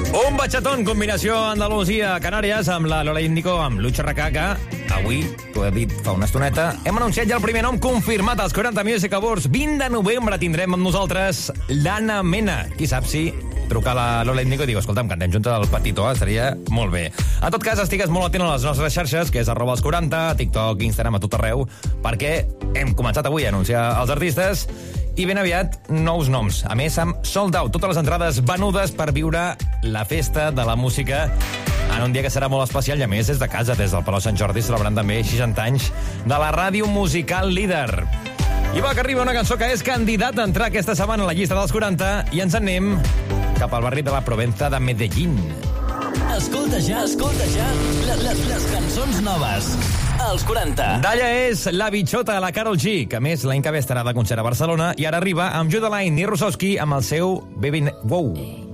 Un bachatón, combinació Andalusia, Canàries, amb la Lola Índigo, amb Lucho Recaca. Avui, t'ho he dit fa una estoneta, hem anunciat ja el primer nom confirmat als 40 Music Awards. 20 de novembre tindrem amb nosaltres l'Anna Mena. Qui sap si trucar a la Lola Índigo i diu, escolta'm, cantem junts al Petitó, estaria molt bé. A tot cas, estigues molt atent a les nostres xarxes, que és @els40, TikTok, Instagram, a tot arreu, perquè hem començat avui a anunciar els artistes i ben aviat nous noms. A més, amb sold out, totes les entrades venudes per viure la festa de la música en un dia que serà molt especial i a més des de casa, des del Palau Sant Jordi, celebrant també 60 anys de la ràdio musical líder. I va, que arriba una cançó que és candidat a entrar aquesta setmana a la llista dels 40 i ens anem cap al barri de la Provenza de Medellín. Escolta ja les cançons noves. Els 40. D'alla és la bitxota de la Karol G, que a més l'any que ve estarà de concert a Barcelona i ara arriba amb Judeline i Rusowski amb el seu Baby... Wow.